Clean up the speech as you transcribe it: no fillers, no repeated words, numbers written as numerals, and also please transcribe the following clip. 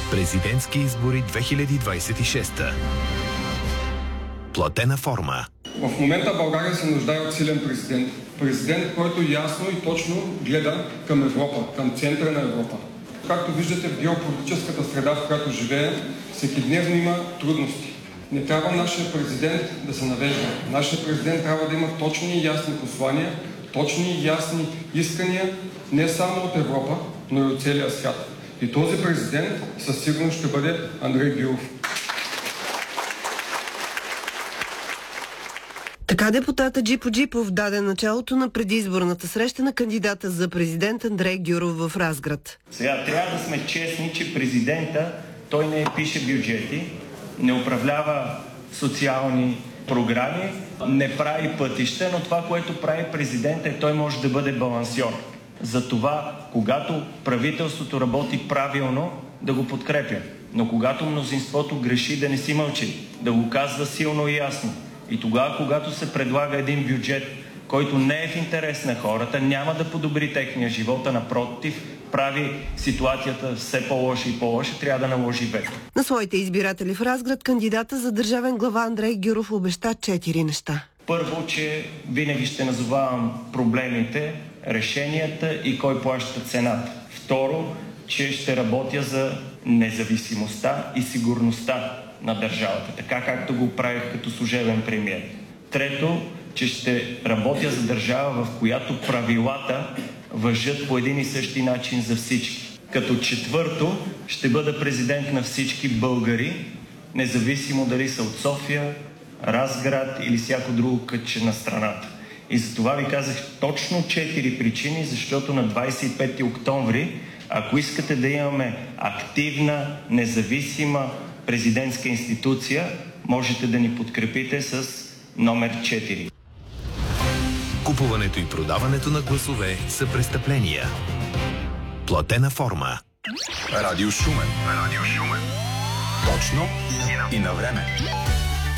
Президентски избори 2026. Платена форма. В момента България се нуждае от силен президент. Президент, който ясно и точно гледа към Европа, към центъра на Европа. Както виждате в геополитическата среда, в която живеем, всекидневно има трудности. Не трябва нашия президент да се навежда. Нашия президент трябва да има точни и ясни послания, точни и ясни искания не само от Европа, но и от целия свят. И този президент със сигурност ще бъде Андрей Гюров. Така депутата Джипо Джипов даде началото на предизборната среща на кандидата за президент Андрей Гюров в Разград. Сега трябва да сме честни, че президента, той не пише бюджети, не управлява социални програми, не прави пътища, но това, което прави президента, е той може да бъде балансьор. Затова, когато правителството работи правилно, да го подкрепя. Но когато мнозинството греши, да не си мълчи, да го казва силно и ясно. И тогава, когато се предлага един бюджет, който не е в интерес на хората, няма да подобри техния живот, а напротив, прави ситуацията все по-лоша и по-лоша, трябва да наложи вето. На своите избиратели в Разград кандидата за държавен глава Андрей Гюров обеща 4 неща. Първо, че винаги ще назовавам проблемите, решенията и кой плаща цената. Второ, че ще работя за независимостта и сигурността на държавата, така както го правих като служебен премиер. Трето, че ще работя за държава, в която правилата важат по един и същи начин за всички. Като четвърто, ще бъда президент на всички българи, независимо дали са от София, Разград или всяко друго кътче на страната. И за това ви казах точно 4 причини, защото на 25 октомври, ако искате да имаме активна, независима президентска институция, можете да ни подкрепите с номер 4. Купуването и продаването на гласове са престъпления. Платена форма. Радио Шумен. Точно и на време.